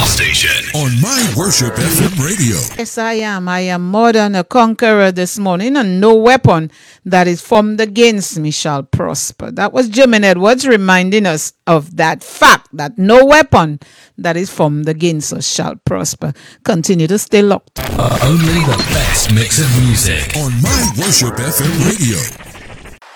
station on My Worship FM radio. Yes, I am. I am more than a conqueror this morning, and no weapon that is formed against me shall prosper. That was Jimin Edwards reminding us of that fact, that no weapon that is formed against us shall prosper. Continue to stay locked. only the best mix of music On My Worship FM radio.